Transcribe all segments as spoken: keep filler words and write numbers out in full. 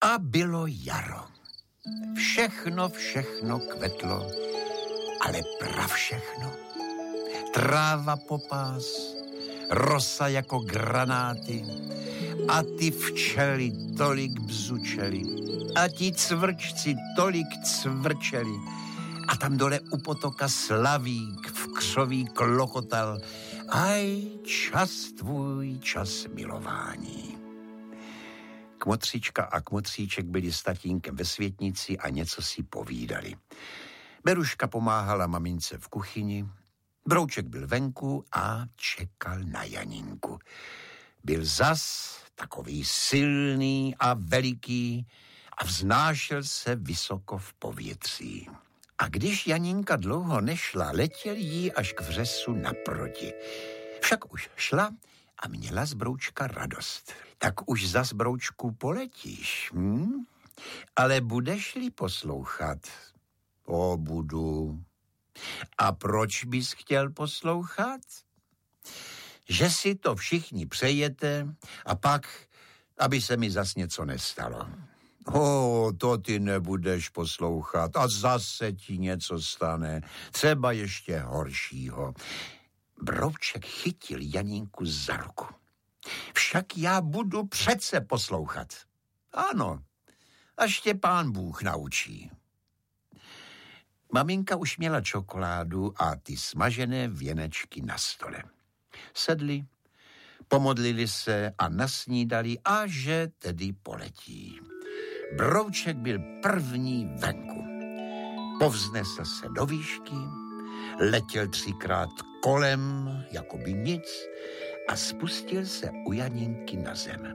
A bylo jaro. Všechno, všechno kvetlo, ale prav všechno. Tráva popás, rosa jako granáty a ty včely tolik bzučely a ti cvrčci tolik cvrčeli a tam dole u potoka slavík v křoví klokotal. Aj, čas tvůj, čas milování. Kmotřička a Kmotříček byli s tatínkem ve světnici a něco si povídali. Beruška pomáhala mamince v kuchyni, Brouček byl venku a čekal na Janinku. Byl zas takový silný a veliký a vznášel se vysoko v povětří. A když Janinka dlouho nešla, letěl jí až k vřesu naproti. Však už šla a měla z Broučka radost. Tak už zas, Broučku, poletíš, hm? Ale budeš-li poslouchat? O, budu. A proč bys chtěl poslouchat? Že si to všichni přejete a pak, aby se mi zas něco nestalo. O, to ty nebudeš poslouchat a zase ti něco stane, třeba ještě horšího. Brouček chytil Janinku za ruku. Však já budu přece poslouchat. Ano, až tě pán Bůh naučí. Maminka už měla čokoládu a ty smažené věnečky na stole. Sedli, pomodlili se a nasnídali, a že tedy poletí. Brouček byl první venku. Povznesl se do výšky, letěl třikrát kolem, jako by nic, a spustil se u Janinky na zem.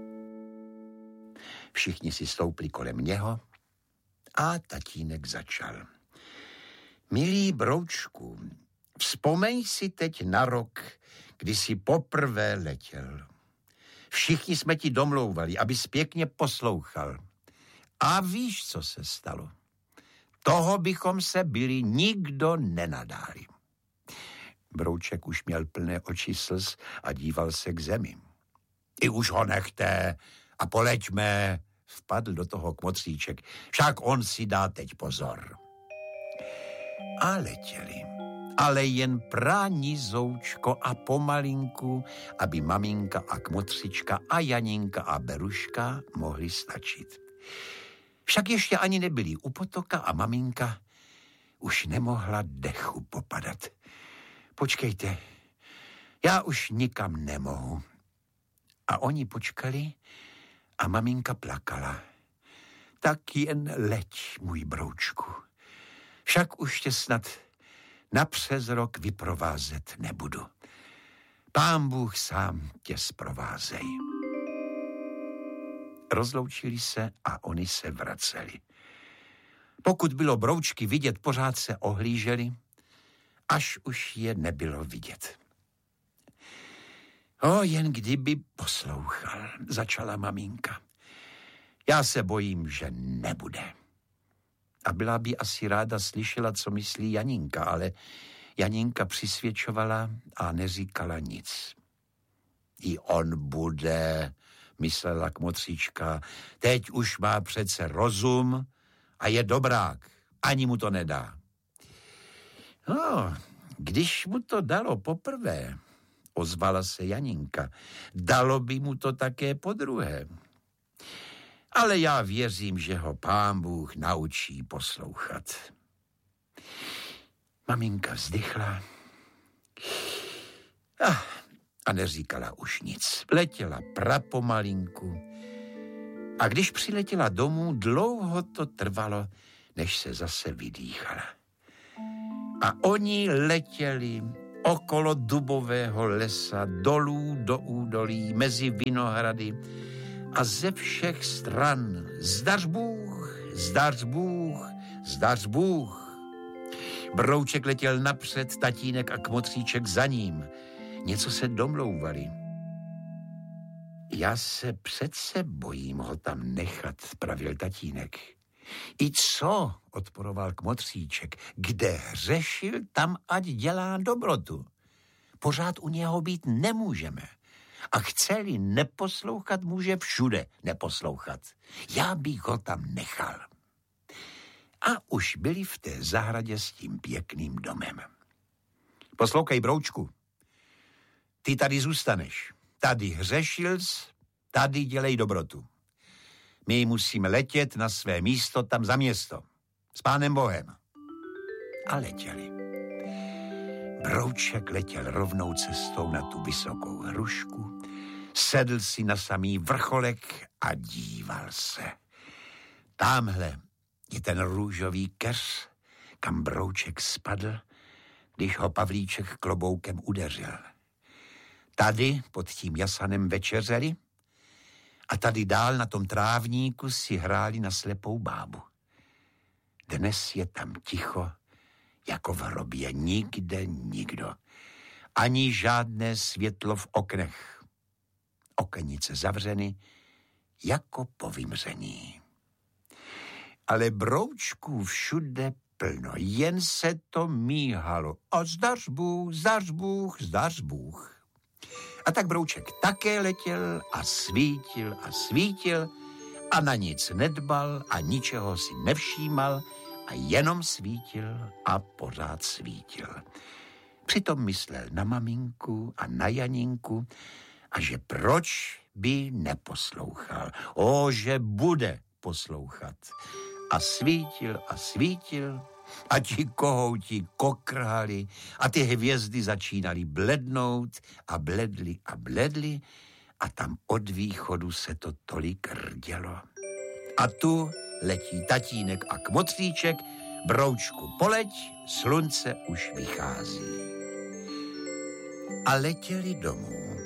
Všichni si stoupli kolem něho a tatínek začal. Milý Broučku, vzpomeň si teď na rok, kdy jsi poprvé letěl. Všichni jsme ti domlouvali, abys pěkně poslouchal. A víš, co se stalo? Toho bychom se byli nikdo nenadáli. Brouček už měl plné oči slz a díval se k zemi. I už ho nechte a poleďme, vpadl do toho Kmotříček. Však on si dá teď pozor. A letěli, ale jen pránizoučko a pomalinku, aby maminka a Kmotřička a Janinka a Beruška mohli stačit. Však ještě ani nebyli u potoka a maminka už nemohla dechu popadat. Počkejte, já už nikam nemohu. A oni počkali a maminka plakala. Tak jen leď, můj Broučku. Však už tě snad napřes rok vyprovázet nebudu. Pán Bůh sám tě zprovázej. Rozloučili se a oni se vraceli. Pokud bylo Broučky vidět, pořád se ohlíželi, až už je nebylo vidět. O, jen kdyby poslouchal, začala maminka. Já se bojím, že nebude. A byla by asi ráda slyšela, co myslí Janinka, ale Janinka přisvědčovala a neříkala nic. I on bude, myslela Kmotříčka, teď už má přece rozum a je dobrák, ani mu to nedá. No, když mu to dalo poprvé, ozvala se Janinka, dalo by mu to také podruhé. Ale já věřím, že ho pán Bůh naučí poslouchat. Maminka vzdychla a, a neříkala už nic. Letěla prapomalinku a když přiletěla domů, dlouho to trvalo, než se zase vydýchala. A oni letěli okolo dubového lesa, dolů do údolí, mezi vinohrady a ze všech stran zdař Bůh, zdař Bůh, zdař Bůh. Brouček letěl napřed, tatínek a Kmotříček za ním. Něco se domlouvali. Já se přece bojím ho tam nechat, pravil tatínek. I co, odporoval Kmotříček, kde hřešil, tam ať dělá dobrotu. Pořád u něho být nemůžeme. A chce-li neposlouchat, může všude neposlouchat. Já bych ho tam nechal. A už byli v té zahradě s tím pěkným domem. Poslouchej, broučku, ty tady zůstaneš. Tady hřešil jsi, tady dělej dobrotu. My musíme letět na své místo tam za město. S pánem Bohem. A letěli. Brouček letěl rovnou cestou na tu vysokou hrušku, sedl si na samý vrcholek a díval se. Támhle je ten růžový keř, kam brouček spadl, když ho Pavlíček kloboukem udeřil. Tady pod tím jasanem večeřeli a tady dál na tom trávníku si hráli na slepou bábu. Dnes je tam ticho, jako v hrobě, nikde nikdo. Ani žádné světlo v oknech. Okenice zavřeny, jako po vymření. Ale broučků všude plno, jen se to míhalo. A zdař Bůh, zdař Bůh, zdař Bůh. A tak brouček také letěl a svítil a svítil a na nic nedbal a ničeho si nevšímal a jenom svítil a pořád svítil. Přitom myslel na maminku a na Janinku a že proč by neposlouchal. O, že bude poslouchat. A svítil a svítil a ti kohouti kokrhali a ty hvězdy začínaly blednout a bledly a bledly a tam od východu se to tolik rdělo. A tu letí tatínek a kmotříček, broučku poleť, slunce už vychází. A letěli domů.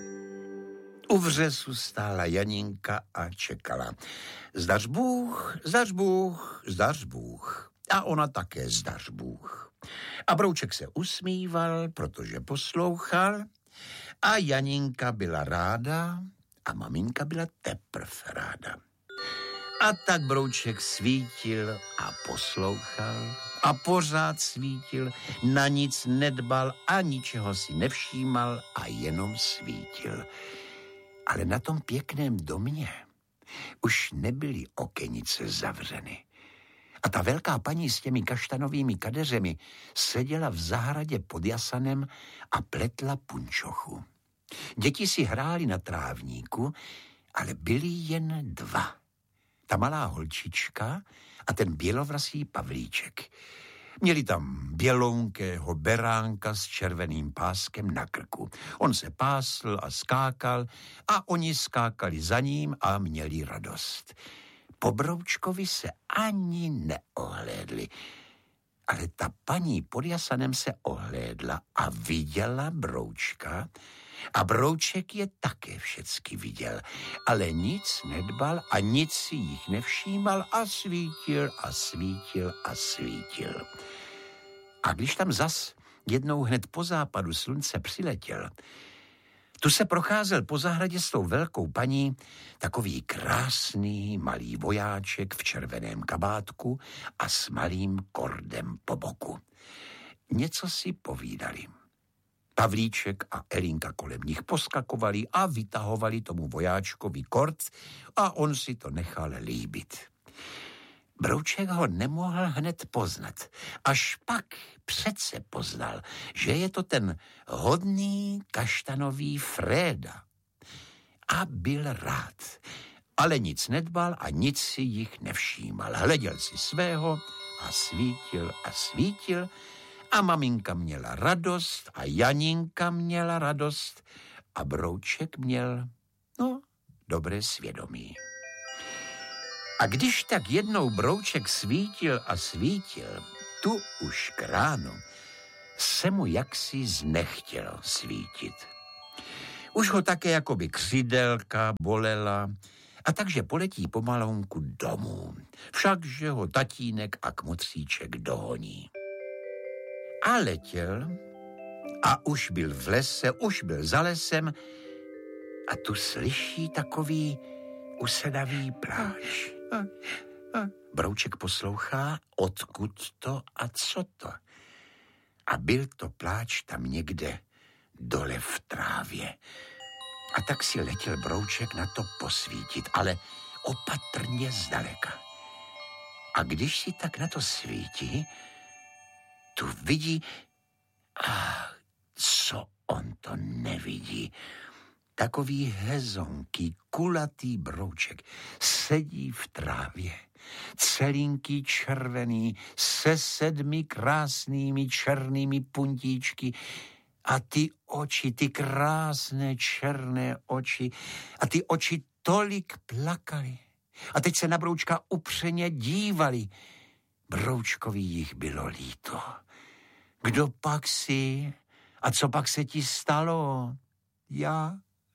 U vřesu stála Janinka a čekala. Zdař Bůh, zdař Bůh, zdař Bůh. A ona také zdař Bůh. A brouček se usmíval, protože poslouchal a Janinka byla ráda a maminka byla teprv ráda. A tak brouček svítil a poslouchal a pořád svítil, na nic nedbal a ničeho si nevšímal a jenom svítil. Ale na tom pěkném domě už nebyly okenice zavřeny. A ta velká paní s těmi kaštanovými kadeřemi seděla v zahradě pod jasanem a pletla punčochu. Děti si hrály na trávníku, ale byli jen dva. Ta malá holčička a ten bělovlasý Pavlíček. Měli tam bělounkého beránka s červeným páskem na krku. On se pásl a skákal a oni skákali za ním a měli radost. Po broučkovi se ani neohlédli. Ale ta paní pod jasanem se ohlédla a viděla broučka a brouček je také všecky viděl, ale nic nedbal a nic si jich nevšímal a svítil a svítil a svítil. A když tam zas jednou hned po západu slunce přiletěl, tu se procházel po zahradě s tou velkou paní takový krásný malý vojáček v červeném kabátku a s malým kordem po boku. Něco si povídali. Pavlíček a Elinka kolem nich poskakovali a vytahovali tomu vojáčkovi kord a on si to nechal líbit. Brouček ho nemohl hned poznat, až pak přece poznal, že je to ten hodný kaštanový Fréda. A byl rád, ale nic nedbal a nic si jich nevšímal. Hleděl si svého a svítil a svítil a maminka měla radost a Janinka měla radost a Brouček měl, no, dobré svědomí. A když tak jednou Brouček svítil a svítil, tu už k ránu se mu jaksi znechtělo svítit. Už ho také jakoby křidelka bolela a takže poletí pomalounku domů. Všakže ho tatínek a kmotříček dohoní. A letěl a už byl v lese, už byl za lesem a tu slyší takový usedavý pláč. Brouček poslouchá, odkud to a co to. A byl to pláč tam někde dole v trávě. A tak si letěl Brouček na to posvítit, ale opatrně zdaleka. A když si tak na to svítí, tu vidí, a co on to nevidí. Takový hezonký, kulatý Brouček sedí v trávě, celinký červený, se sedmi krásnými černými puntíčky a ty oči, ty krásné černé oči a ty oči tolik plakaly. A teď se na Broučka upřeně dívali. Broučkovi jich bylo líto. Kdo pak si? A co pak se ti stalo? Já?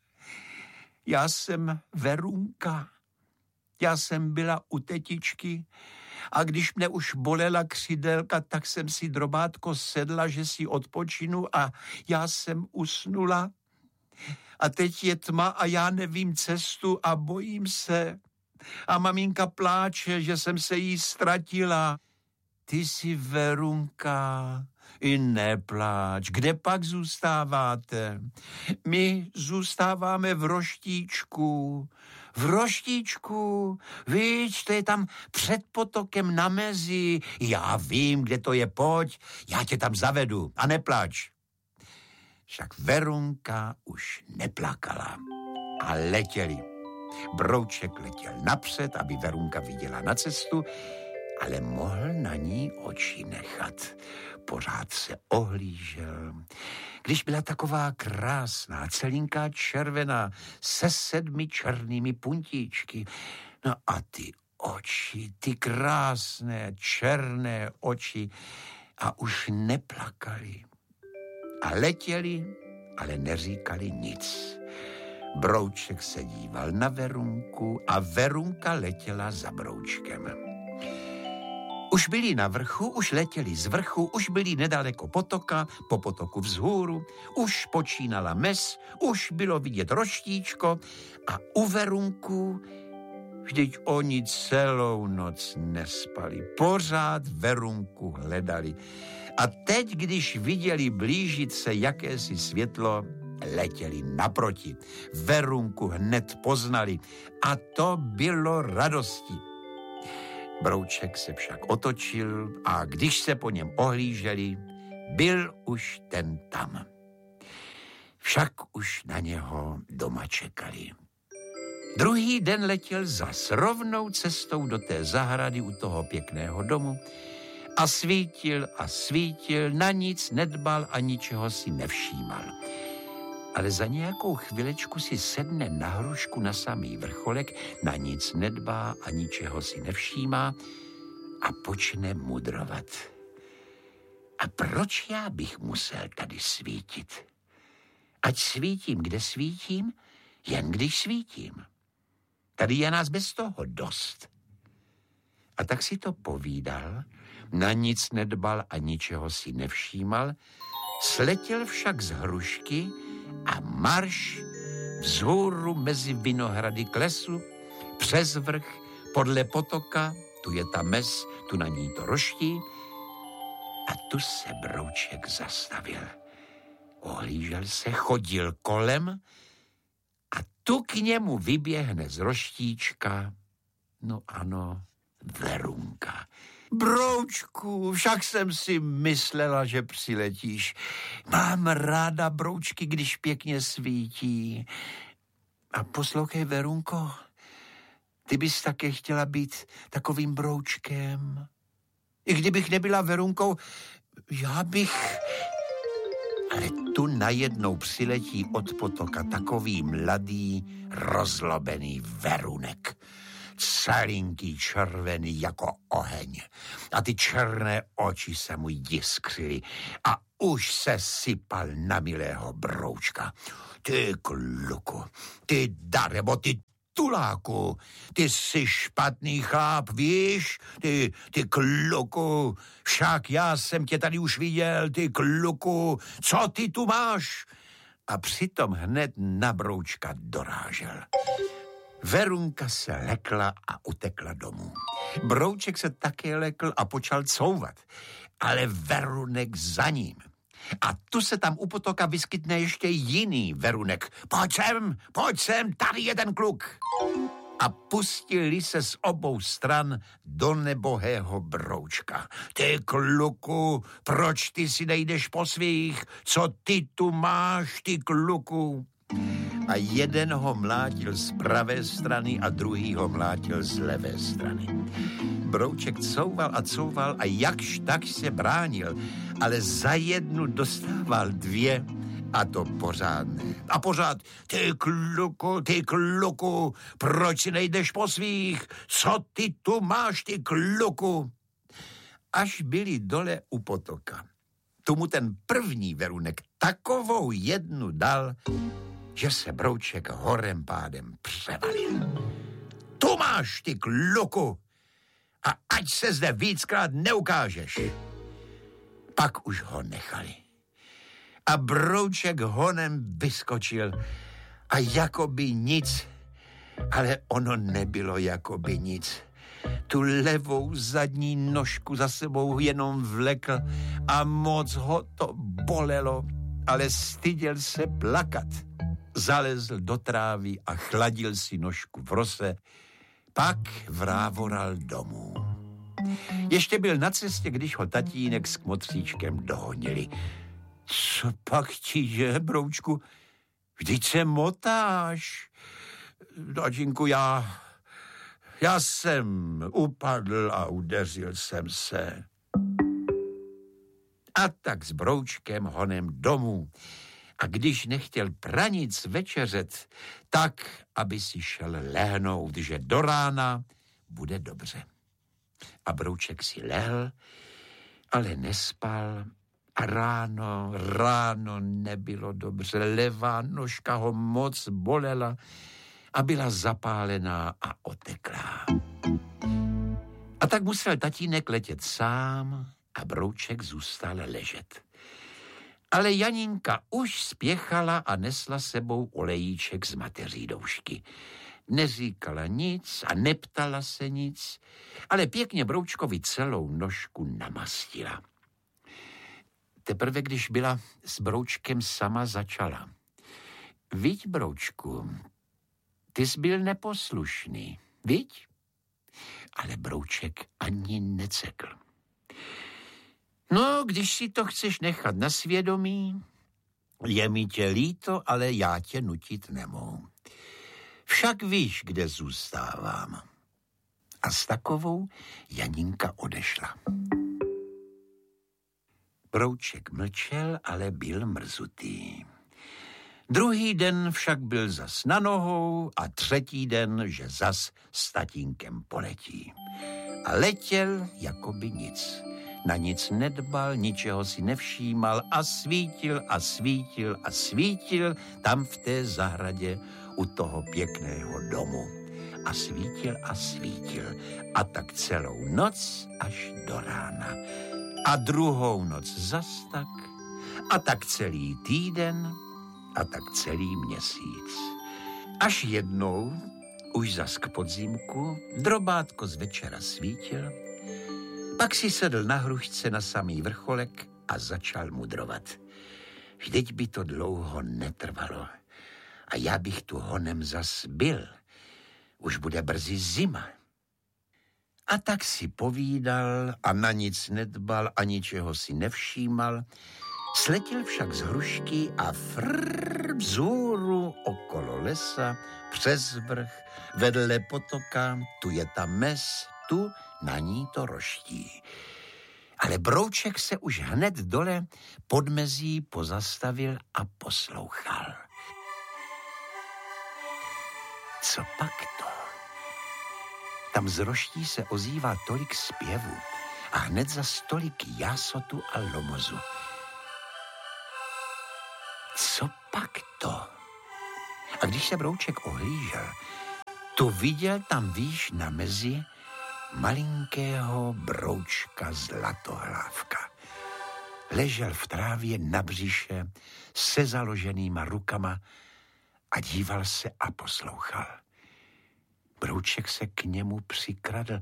Já jsem Verunka. Já jsem byla u tetičky a když mne už bolela křidelka, tak jsem si drobátko sedla, že si odpočinu a já jsem usnula. A teď je tma a já nevím cestu a bojím se. A maminka pláče, že jsem se jí ztratila. Ty jsi Verunka, i nepláč. Kde pak zůstáváte? My zůstáváme v Roštíčku. V Roštíčku, víš, to je tam před potokem na mezi. Já vím, kde to je, pojď, já tě tam zavedu a nepláč. Však Verunka už neplakala a letěli. Brouček letěl napřed, aby Verunka viděla na cestu, ale mohl na ní oči nechat. Pořád se ohlížel. Když byla taková krásná, celinká červená, se sedmi černými puntíčky. No a ty oči, ty krásné černé oči a už neplakali. A letěli, ale neříkali nic. Brouček se díval na Verunku a Verunka letěla za Broučkem. Už byli na vrchu, už letěli z vrchu, už byli nedaleko potoka, po potoku vzhůru, už počínala mes, už bylo vidět Roštíčko a u Verunku, vždyť oni celou noc nespali, pořád Verunku hledali. A teď, když viděli blížit se jakési světlo, letěli naproti. Verunku hned poznali a to bylo radostí. Brouček se však otočil a když se po něm ohlíželi, byl už ten tam. Však už na něho doma čekali. Druhý den letěl zas rovnou cestou do té zahrady u toho pěkného domu a svítil a svítil, na nic nedbal a ničeho si nevšímal. Ale za nějakou chvilečku si sedne na hrušku na samý vrcholek, na nic nedbá a ničeho si nevšímá a počne mudrovat. A proč já bych musel tady svítit? Ať svítím, kde svítím, jen když svítím. Tady je nás bez toho dost. A tak si to povídal, na nic nedbal a ničeho si nevšímal, sletěl však z hrušky a marš vzhůru mezi vinohrady k lesu, přes vrch, podle potoka, tu je ta mes, tu na ní to roští, a tu se Brouček zastavil. Ohlížel se, chodil kolem a tu k němu vyběhne z roštíčka, no ano, Verunka. Broučku, však jsem si myslela, že přiletíš. Mám ráda broučky, když pěkně svítí. A poslouchej, Verunko, ty bys také chtěla být takovým broučkem. I kdybych nebyla Verunkou, já bych... Ale tu najednou přiletí od potoka takový mladý, rozlobený Verunek. Celinký červený jako oheň. A ty černé oči se mu jiskřily a už se sypal na milého Broučka. Ty kluku, ty darebo, ty tuláku, ty jsi špatný chlap, víš? Ty, ty kluku, však já jsem tě tady už viděl, ty kluku, co ty tu máš? A přitom hned na Broučka dorážel. Verunka se lekla a utekla domů. Brouček se také lekl a počal couvat, ale Verunek za ním. A tu se tam u potoka vyskytne ještě jiný verunek. Pojď sem, pojď sem, tady je ten kluk. A pustili se z obou stran do nebohého Broučka. Ty kluku, proč ty si nejdeš po svých? Co ty tu máš, ty kluku? A jeden ho mlátil z pravé strany a druhý ho mlátil z levé strany. Brouček couval a couval a jakž tak se bránil, ale za jednu dostával dvě a to pořádné. A pořád, ty kluku, ty kluku, proč si nejdeš po svých? Co ty tu máš, ty kluku? Až byli dole u potoka. Tomu ten první verunek takovou jednu dal, že se Brouček horem pádem převalil. Tu máš, ty kluku, a ať se zde víckrát neukážeš. Pak už ho nechali. A Brouček honem vyskočil a jakoby nic, ale ono nebylo jakoby nic. Tu levou zadní nožku za sebou jenom vlekl a moc ho to bolelo, ale styděl se plakat. Zalezl do trávy a chladil si nožku v rose, pak vrávoral domů. Ještě byl na cestě, když ho tatínek s kmotříčkem dohonili. Co pak ti je, Broučku? Vždyť se motáš. Tatínku, já... Já jsem upadl a udeřil jsem se. A tak s Broučkem honem domů. A když nechtěl pranic večeřet, tak, aby si šel lehnout, že do rána bude dobře. A Brouček si lehl, ale nespal a ráno, ráno nebylo dobře. Levá nožka ho moc bolela a byla zapálená a oteklá. A tak musel tatínek letět sám a Brouček zůstal ležet. Ale Janinka už spěchala a nesla sebou olejíček z mateří doušky. Neříkala nic a neptala se nic, ale pěkně Broučkovi celou nožku namastila. Teprve, když byla s Broučkem sama, začala. Viď, Broučku, ty jsi byl neposlušný, viď? Ale Brouček ani necekl. No, když si to chceš nechat na svědomí, je mi tě líto, ale já tě nutit nemohu. Však víš, kde zůstávám. A s takovou Janinka odešla. Brouček mlčel, ale byl mrzutý. Druhý den však byl zas na nohou a třetí den, že zas s tatínkem poletí. A letěl jako by nic. Na nic nedbal, ničeho si nevšímal a svítil a svítil a svítil tam v té zahradě u toho pěkného domu. A svítil a svítil a tak celou noc až do rána. A druhou noc zas tak a tak celý týden a tak celý měsíc. Až jednou, už zas k podzimku, drobátko z večera svítil, pak si sedl na hrušce na samý vrcholek a začal mudrovat. Vždyť by to dlouho netrvalo a já bych tu honem zas byl. Už bude brzy zima. A tak si povídal a na nic nedbal a ničeho si nevšímal. Sletěl však z hrušky a frrr vzhůru okolo lesa, přes vrch, vedle potoka, tu je ta mes, tu na ní to roští. Ale Brouček se už hned dole pod mezí pozastavil a poslouchal. Co pak to? Tam z roští se ozývá tolik zpěvu a hned za stolik jásotu a lomozu. Co pak to? A když se Brouček ohlížel, tu viděl tam výš na mezi malinkého Broučka Zlatohlávka. Ležel v trávě na břiše se založenýma rukama a díval se a poslouchal. Brouček se k němu přikradl.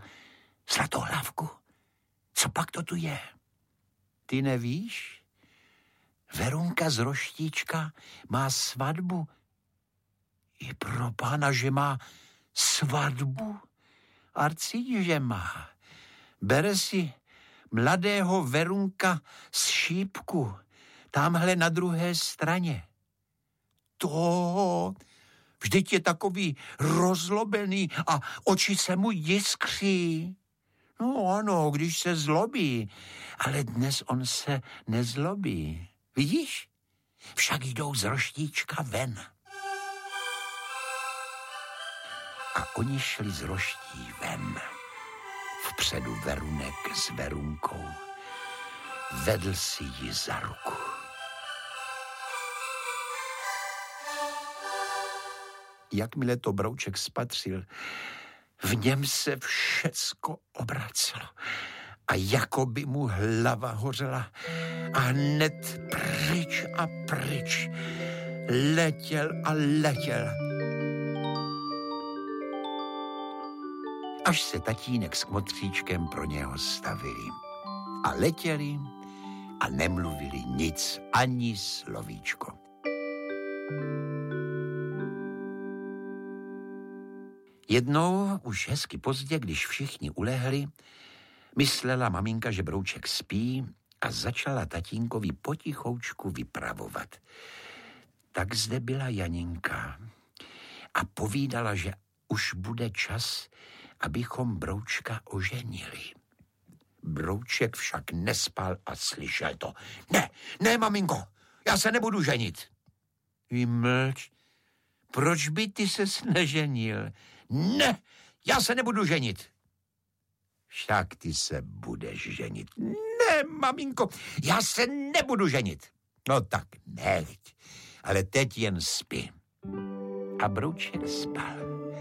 Zlatohlávku, co pak to tu je? Ty nevíš? Verunka z Roštíčka má svatbu. Je pro pána, že má svatbu. Arcí, že má. Bere si mladého Verunka z Šípku, tamhle na druhé straně. To, vždyť je takový rozlobený a oči se mu jiskří. No ano, když se zlobí, ale dnes on se nezlobí. Vidíš? Však jdou z Roštíčka ven. A oni šli z Roští ven. Vpředu Verunek s Verunkou. Vedl si ji za ruku. Jakmile to Brouček spatřil, v něm se všecko obracelo a jako by mu hlava hořela a hned pryč a pryč letěl a letěl. Až se tatínek s Kmotříčkem pro něho stavili a letěli a nemluvili nic, ani slovíčko. Jednou, už hezky pozdě, když všichni ulehli, myslela maminka, že Brouček spí a začala tatínkovi potichoučku vypravovat. Tak zde byla Janinka a povídala, že už bude čas, abychom Broučka oženili. Brouček však nespal a slyšel to. Ne, ne, maminko, já se nebudu ženit. Vymlč, proč by ty ses neženil? Ne, já se nebudu ženit. Však ty se budeš ženit. Ne, maminko, já se nebudu ženit. No tak nechť, ale teď jen spí. A Brouček spal.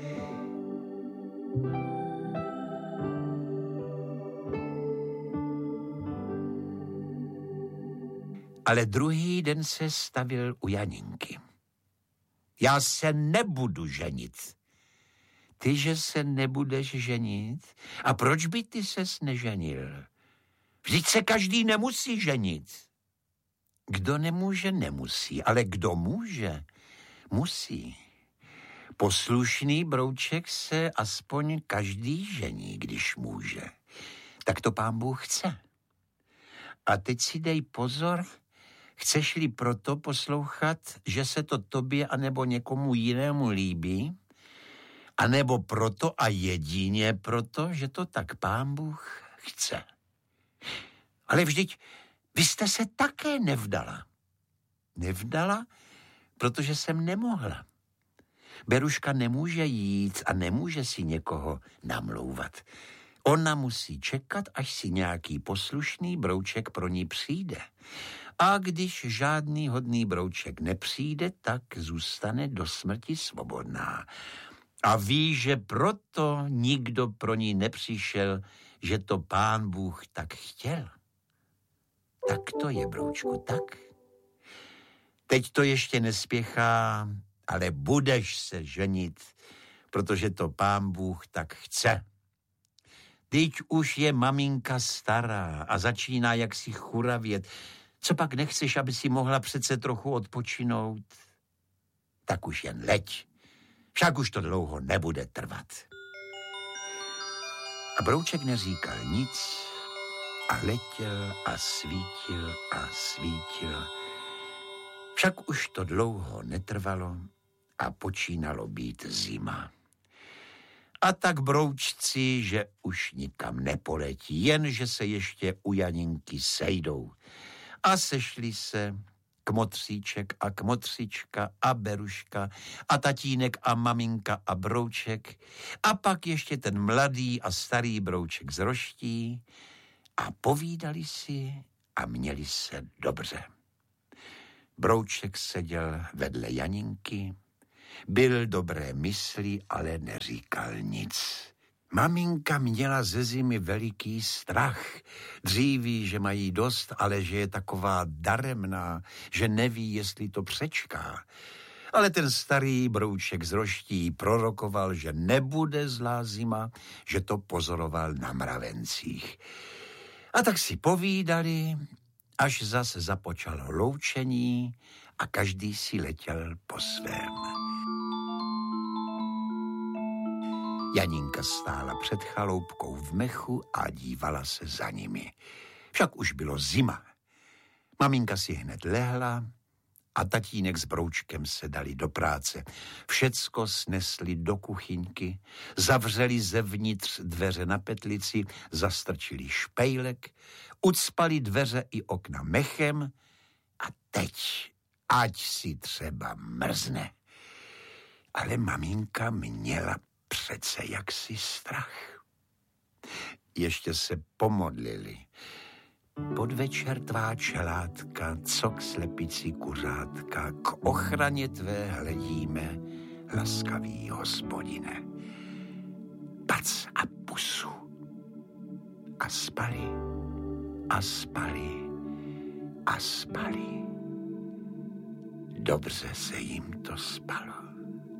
Ale druhý den se stavil u Janinky. Já se nebudu ženit. Ty, že se nebudeš ženit? A proč by ty ses neženil? Vždyť se každý nemusí ženit. Kdo nemůže, nemusí, ale kdo může, musí. Poslušný Brouček se aspoň každý žení, když může. Tak to pán Bůh chce. A teď si dej pozor, chceš-li proto poslouchat, že se to tobě anebo někomu jinému líbí, anebo proto a jedině proto, že to tak pán Bůh chce. Ale vždyť vy jste se také nevdala. Nevdala, protože jsem nemohla. Beruška nemůže jít a nemůže si někoho namlouvat. Ona musí čekat, až si nějaký poslušný Brouček pro ní přijde. A když žádný hodný Brouček nepřijde, tak zůstane do smrti svobodná. A ví, že proto nikdo pro ní nepřišel, že to pán Bůh tak chtěl. Tak to je, Broučku, tak. Teď to ještě nespěchá, ale budeš se ženit, protože to pán Bůh tak chce. Teď už je maminka stará a začíná jaksi churavět. Co pak nechceš, aby si mohla přece trochu odpočinout? Tak už jen leď. Však už to dlouho nebude trvat. A Brouček neříkal nic a letěl a svítil a svítil. Však už to dlouho netrvalo a počínalo být zima. A tak Broučci, že už nikam nepoletí, jen že se ještě u Janinky sejdou. A sešli se Kmotříček a Kmotřička a Beruška a tatínek a maminka a Brouček a pak ještě ten mladý a starý Brouček z Roští a povídali si a měli se dobře. Brouček seděl vedle Janinky, byl dobré mysli, ale neříkal nic. Maminka měla ze zimy veliký strach. Dříví, že mají dost, ale že je taková daremná, že neví, jestli to přečká. Ale ten starý Brouček z Roští prorokoval, že nebude zlá zima, že to pozoroval na mravencích. A tak si povídali až zas započalo loučení a každý si letěl po svém. Janinka stála před chaloupkou v mechu a dívala se za nimi. Však už bylo zima. Maminka si hned lehla a tatínek s broučkem se dali do práce. Všecko snesli do kuchyňky, zavřeli zevnitř dveře na petlici, zastrčili špejlek, ucpali dveře i okna mechem a teď, ať si třeba mrzne. Ale maminka měla přece jaksi strach. Ještě se pomodlili. Podvečer tvá čelátka, co k slepici kuřátka, k ochraně tvé hledíme, laskavý hospodine. Pac a pusu. A spali, a spali, a spali. Dobře se jim to spalo.